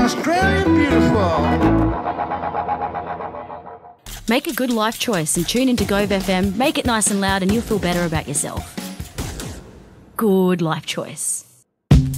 Australia beautiful. Make a good life choice and tune into Gove FM. Make it nice and loud and you'll feel better about yourself. Good life choice.